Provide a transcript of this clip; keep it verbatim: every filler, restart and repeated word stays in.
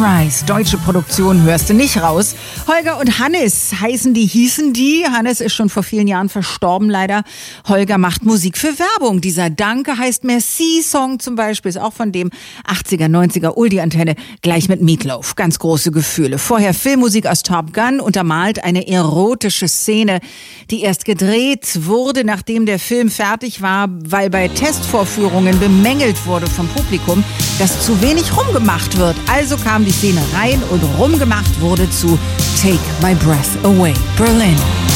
Sunrise, deutsche Produktion, hörst du nicht raus. Holger und Hannes heißen die, hießen die. Hannes ist schon vor vielen Jahren verstorben, leider. Holger macht Musik für Werbung. Dieser Danke heißt Merci-Song zum Beispiel ist auch von dem achtziger, neunziger Oldie-Antenne, gleich mit Meatloaf. Ganz große Gefühle. Vorher Filmmusik aus Top Gun, untermalt eine erotische Szene, die erst gedreht wurde, nachdem der Film fertig war, weil bei Testvorführungen bemängelt wurde vom Publikum, dass zu wenig rumgemacht wird. Also kam die Szene rein und rumgemacht wurde zu Take My Breath Away, Berlin.